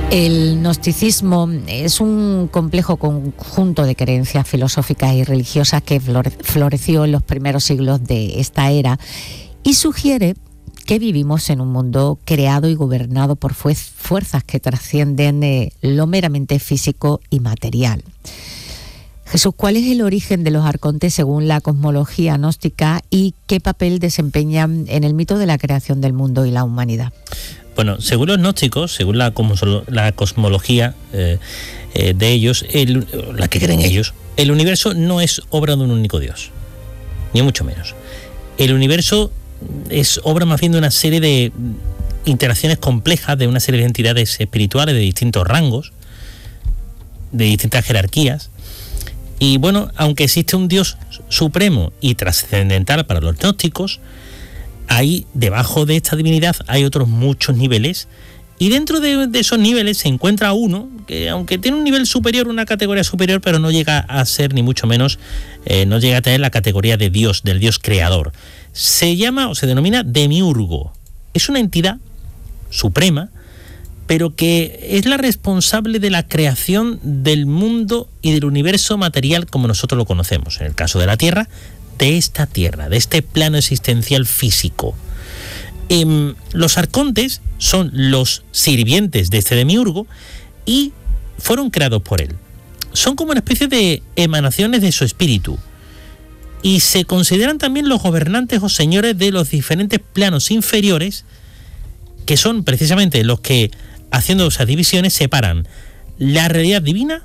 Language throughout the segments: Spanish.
El gnosticismo es un complejo conjunto de creencias filosóficas y religiosas que floreció en los primeros siglos de esta era y sugiere que vivimos en un mundo creado y gobernado por fuerzas que trascienden lo meramente físico y material. Jesús, ¿cuál es el origen de los arcontes según la cosmología gnóstica y qué papel desempeñan en el mito de la creación del mundo y la humanidad? Bueno, según los gnósticos, según la cosmología de ellos, la que creen ellos, el universo no es obra de un único Dios, ni mucho menos. El universo es obra más bien de una serie de interacciones complejas de una serie de entidades espirituales de distintos rangos, de distintas jerarquías. Y bueno, aunque existe un Dios supremo y trascendental para los gnósticos, ahí debajo de esta divinidad hay otros muchos niveles, y dentro de esos niveles se encuentra uno que, aunque tiene un nivel superior, una categoría superior, pero no llega a ser ni mucho menos, no llega a tener la categoría de Dios, del Dios creador. Se llama o se denomina demiurgo. Es una entidad suprema, pero que es la responsable de la creación del mundo y del universo material como nosotros lo conocemos. En el caso de la Tierra, de esta Tierra, de este plano existencial físico. Los arcontes son los sirvientes de este demiurgo y fueron creados por él. Son como una especie de emanaciones de su espíritu y se consideran también los gobernantes o señores de los diferentes planos inferiores, que son precisamente los que, haciendo esas divisiones, separan la realidad divina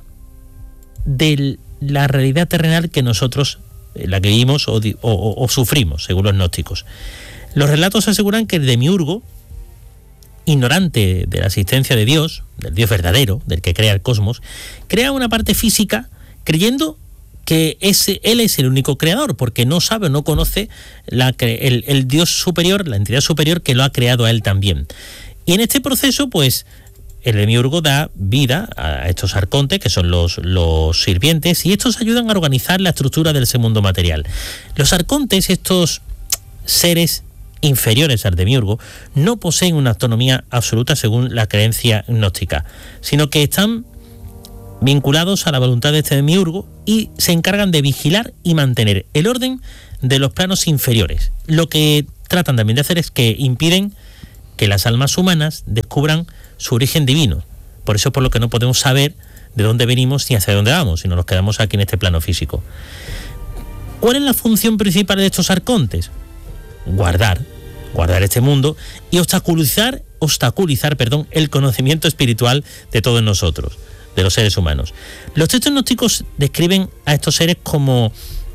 de la realidad terrenal que nosotros, la que vivimos o sufrimos, según los gnósticos. Los relatos aseguran que el demiurgo, ignorante de la existencia de Dios, del Dios verdadero, del que crea el cosmos, crea una parte física creyendo que él es el único creador, porque no sabe o no conoce el Dios superior, la entidad superior que lo ha creado a él también. Y en este proceso, pues, el demiurgo da vida a estos arcontes, que son los sirvientes, y estos ayudan a organizar la estructura del mundo material. Los arcontes, estos seres inferiores al demiurgo, no poseen una autonomía absoluta según la creencia gnóstica, sino que están vinculados a la voluntad de este demiurgo y se encargan de vigilar y mantener el orden de los planos inferiores. Lo que tratan también de hacer es que impiden que las almas humanas descubran su origen divino. Por eso es por lo que no podemos saber de dónde venimos ni hacia dónde vamos, si no nos quedamos aquí en este plano físico. ¿Cuál es la función principal de estos arcontes? Guardar este mundo y obstaculizar el conocimiento espiritual de todos nosotros, de los seres humanos. Los textos gnósticos describen a estos seres como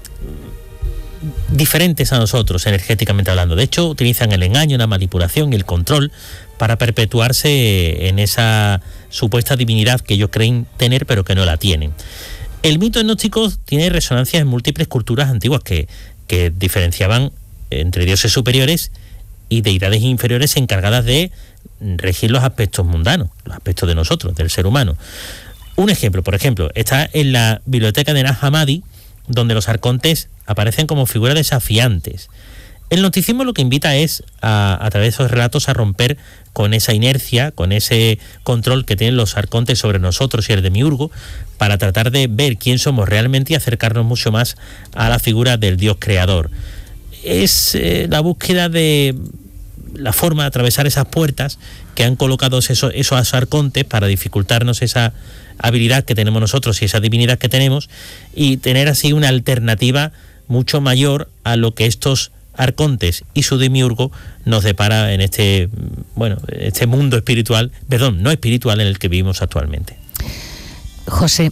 diferentes a nosotros, energéticamente hablando. De hecho, utilizan el engaño, la manipulación y el control para perpetuarse en esa supuesta divinidad que ellos creen tener, pero que no la tienen. El mito gnóstico tiene resonancias en múltiples culturas antiguas que diferenciaban entre dioses superiores y deidades inferiores encargadas de regir los aspectos mundanos, los aspectos de nosotros, del ser humano. Un ejemplo, por ejemplo, está en la biblioteca de Nag Hammadi, donde los arcontes aparecen como figuras desafiantes. El gnosticismo lo que invita es, a través de esos relatos, a romper con esa inercia, con ese control que tienen los arcontes sobre nosotros y el demiurgo, para tratar de ver quién somos realmente y acercarnos mucho más a la figura del Dios creador. Es la búsqueda de la forma de atravesar esas puertas que han colocado esos arcontes para dificultarnos esa habilidad que tenemos nosotros y esa divinidad que tenemos, y tener así una alternativa mucho mayor a lo que estos arcontes y su demiurgo nos depara en este mundo espiritual, no espiritual, en el que vivimos actualmente. José,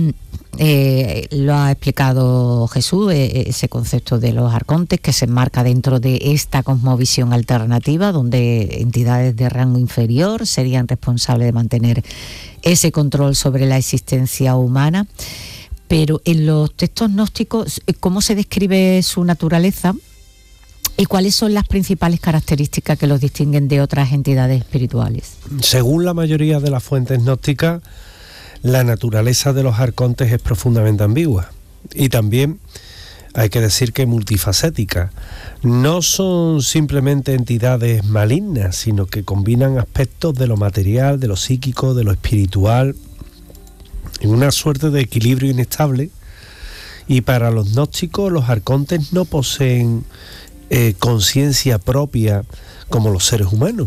lo ha explicado Jesús, ese concepto de los arcontes que se enmarca dentro de esta cosmovisión alternativa, donde entidades de rango inferior serían responsables de mantener ese control sobre la existencia humana. Pero en los textos gnósticos, ¿cómo se describe su naturaleza y cuáles son las principales características que los distinguen de otras entidades espirituales? Según la mayoría de las fuentes gnósticas, la naturaleza de los arcontes es profundamente ambigua, y también hay que decir que multifacética. No son simplemente entidades malignas, sino que combinan aspectos de lo material, de lo psíquico, de lo espiritual, en una suerte de equilibrio inestable. Y para los gnósticos, los arcontes no poseen conciencia propia como los seres humanos.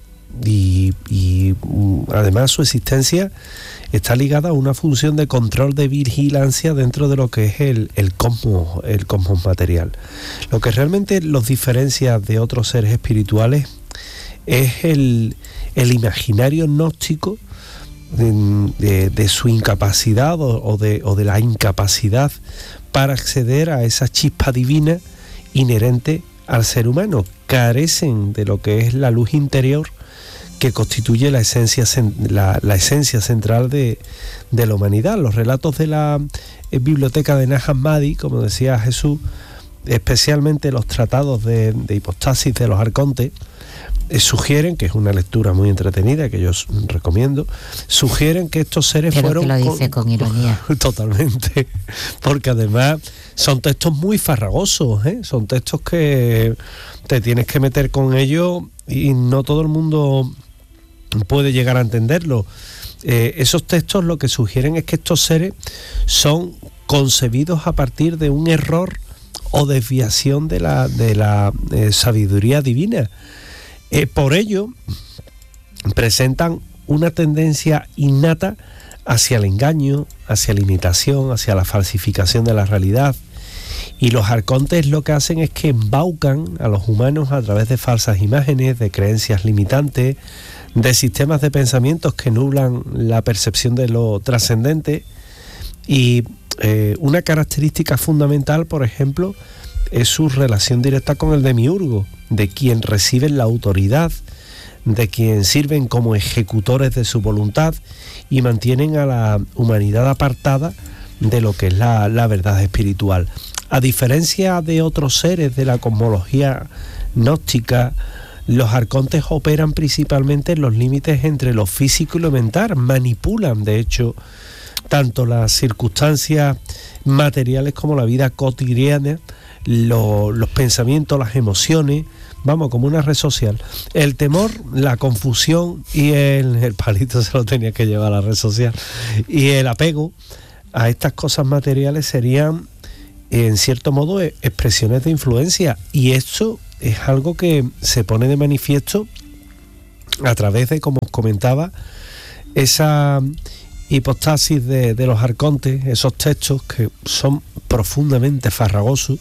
Y además su existencia está ligada a una función de control de vigilancia dentro de lo que es el cosmos material. Lo que realmente los diferencia de otros seres espirituales es el imaginario gnóstico de su incapacidad o de la incapacidad para acceder a esa chispa divina inherente al ser humano. Carecen de lo que es la luz interior que constituye la esencia central de la humanidad. Los relatos de la biblioteca de Nag Hammadi, como decía Jesús, especialmente los tratados de hipostasis de los arcontes, sugieren, que es una lectura muy entretenida que yo recomiendo, sugieren que estos seres fueron... Pero que lo dice con ironía. Totalmente, porque además son textos muy farragosos, son textos que te tienes que meter con ellos y no todo el mundo puede llegar a entenderlo. Esos textos lo que sugieren es que estos seres son concebidos a partir de un error o desviación de la sabiduría divina. Por ello, presentan una tendencia innata hacia el engaño, hacia la imitación, hacia la falsificación de la realidad. Y los arcontes lo que hacen es que embaucan a los humanos a través de falsas imágenes, de creencias limitantes, de sistemas de pensamientos que nublan la percepción de lo trascendente. Y una característica fundamental, por ejemplo, es su relación directa con el demiurgo, de quien reciben la autoridad, de quien sirven como ejecutores de su voluntad y mantienen a la humanidad apartada de lo que es la verdad espiritual. A diferencia de otros seres de la cosmología gnóstica, los arcontes operan principalmente en los límites entre lo físico y lo mental, manipulan de hecho tanto las circunstancias materiales como la vida cotidiana, los pensamientos, las emociones, vamos, como una red social. El temor, la confusión y el palito se lo tenía que llevar a la red social, y el apego a estas cosas materiales serían, en cierto modo, expresiones de influencia, y esto es algo que se pone de manifiesto a través de, como os comentaba, esa hipostasis de los arcontes, esos textos que son profundamente farragosos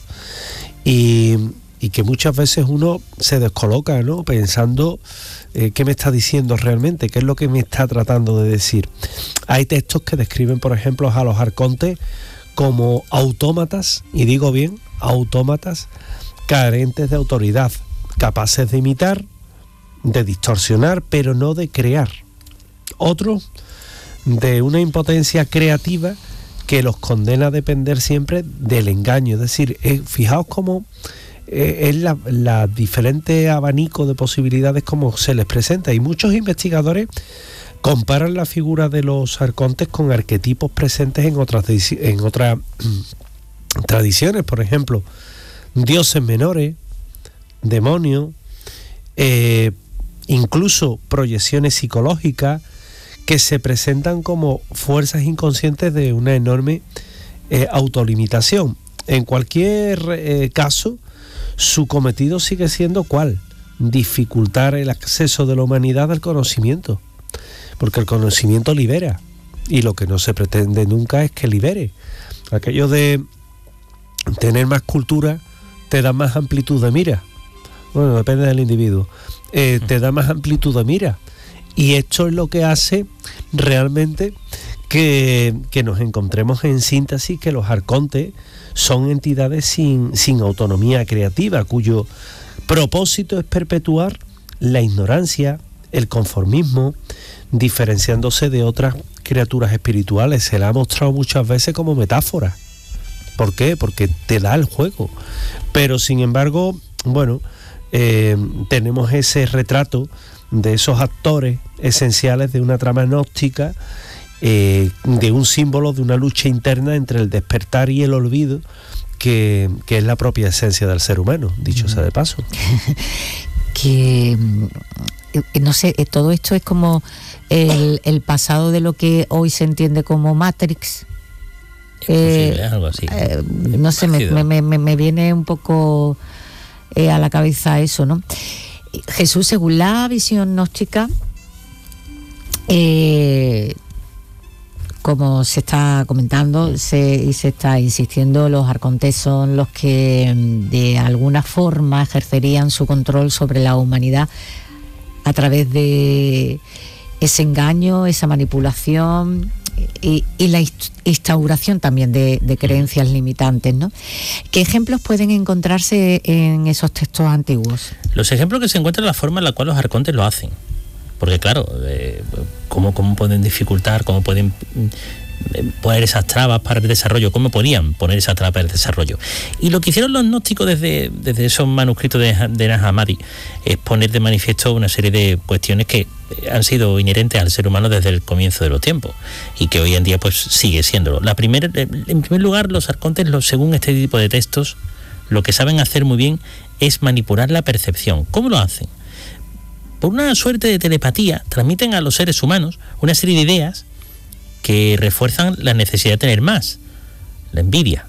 y que muchas veces uno se descoloca, ¿no?, pensando qué me está diciendo realmente, qué es lo que me está tratando de decir. Hay textos que describen, por ejemplo, a los arcontes como autómatas, y digo bien, autómatas carentes de autoridad, capaces de imitar, de distorsionar, pero no de crear. Otros de una impotencia creativa que los condena a depender siempre del engaño. Es decir, fijaos cómo es la diferente abanico de posibilidades como se les presenta, y muchos investigadores comparan la figura de los arcontes con arquetipos presentes en otras tradiciones, por ejemplo, dioses menores, demonios, incluso proyecciones psicológicas que se presentan como fuerzas inconscientes de una enorme autolimitación. En cualquier caso, su cometido sigue siendo ¿cuál? Dificultar el acceso de la humanidad al conocimiento, porque el conocimiento libera, y lo que no se pretende nunca es que libere. Aquello de tener más cultura te da más amplitud de mira. Bueno, depende del individuo. Te da más amplitud de mira. Y esto es lo que hace realmente que nos encontremos en síntesis que los arcontes son entidades sin autonomía creativa, cuyo propósito es perpetuar la ignorancia, el conformismo, diferenciándose de otras criaturas espirituales. Se la ha mostrado muchas veces como metáfora. ¿Por qué? Porque te da el juego. Pero sin embargo, bueno, tenemos ese retrato de esos actores esenciales de una trama gnóstica, de un símbolo de una lucha interna entre el despertar y el olvido, que es la propia esencia del ser humano, dicho sea de paso. Que no sé, todo esto es como el pasado de lo que hoy se entiende como Matrix. Es posible, algo así. No sé, me viene un poco a la cabeza eso, ¿no? Jesús, según la visión gnóstica, como se está comentando y se está insistiendo, los arcontes son los que de alguna forma ejercerían su control sobre la humanidad a través de ese engaño, esa manipulación y la instauración también de creencias limitantes, ¿no? ¿Qué ejemplos pueden encontrarse en esos textos antiguos? Los ejemplos que se encuentran, la forma en la cual los arcontes lo hacen. Porque claro, ¿cómo pueden dificultar, cómo pueden poner esas trabas para el desarrollo? ¿Cómo podían poner esas trabas para el desarrollo? Y lo que hicieron los gnósticos desde esos manuscritos de Nag Hammadi es poner de manifiesto una serie de cuestiones que han sido inherentes al ser humano desde el comienzo de los tiempos y que hoy en día pues sigue siéndolo. En primer lugar, los arcontes, según este tipo de textos, lo que saben hacer muy bien es manipular la percepción. ¿Cómo lo hacen? Por una suerte de telepatía, transmiten a los seres humanos una serie de ideas que refuerzan la necesidad de tener más, la envidia,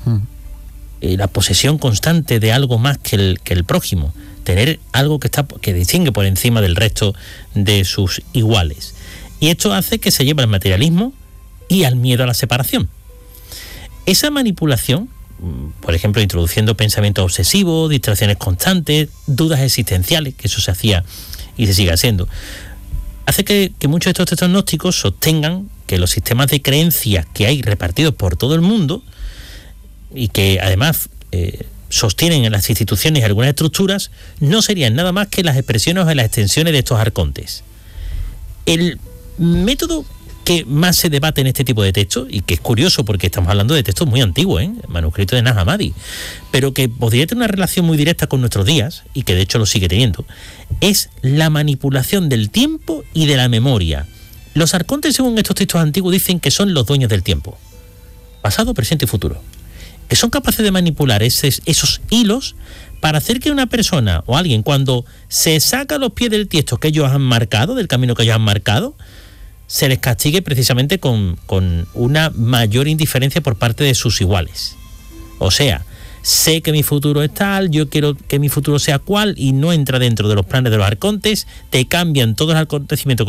la posesión constante de algo más que el prójimo, tener algo que distingue por encima del resto de sus iguales. Y esto hace que se lleve al materialismo y al miedo a la separación. Esa manipulación, por ejemplo, introduciendo pensamientos obsesivos, distracciones constantes, dudas existenciales, que eso se hacía y se sigue haciendo, hace que muchos de estos textos gnósticos sostengan que los sistemas de creencias que hay repartidos por todo el mundo y que además sostienen en las instituciones algunas estructuras no serían nada más que las expresiones o las extensiones de estos arcontes. El método que más se debate en este tipo de textos, y que es curioso porque estamos hablando de textos muy antiguos, manuscritos de Nag Hammadi, pero que podría tener una relación muy directa con nuestros días, y que de hecho lo sigue teniendo, es la manipulación del tiempo y de la memoria. Los arcontes, según estos textos antiguos, dicen que son los dueños del tiempo, pasado, presente y futuro, que son capaces de manipular esos hilos para hacer que una persona o alguien, cuando se saca los pies del tiesto que ellos han marcado, del camino que ellos han marcado, se les castigue precisamente con una mayor indiferencia por parte de sus iguales. O sea, sé que mi futuro es tal, yo quiero que mi futuro sea cual, y no entra dentro de los planes de los arcontes, te cambian todos los acontecimientos